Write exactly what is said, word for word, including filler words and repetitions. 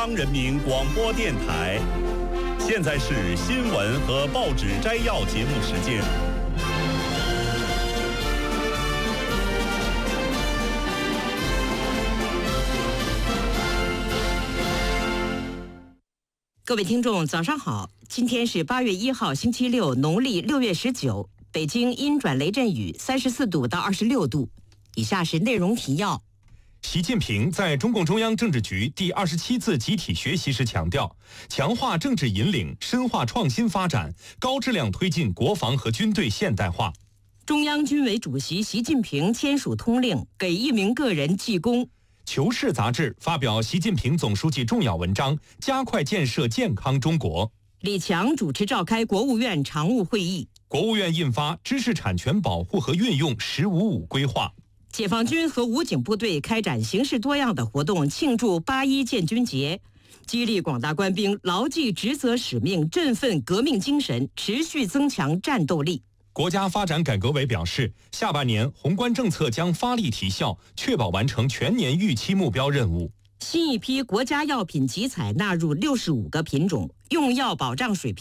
央人民广播电台。现在是新闻和报纸摘要节目时间。 各位听众，早上好！今天是八月一号，星期六，农历六月十九。北京阴转雷阵雨，三十四度到二十六度。以下是内容提要。 习近平在中共中央政治局第二十七次集体学习时强调，强化政治引领，深化创新发展，高质量推进国防和军队现代化。 中央军委主席习近平签署通令，给一名个人记功。 求是杂志发表习近平总书记重要文章，加快建设健康中国。 李强主持召开国务院常务会议。 国务院印发知识产权保护和运用“十五五”规划。 解放军和武警部队开展形式多样的活动，庆祝八一建军节，激励广大官兵牢记职责使命，振奋革命精神，持续增强战斗力。 国家发展改革委表示，下半年宏观政策将发力提效，确保完成全年预期目标任务。 新一批国家药品集采纳入六十五个品种，用药保障水平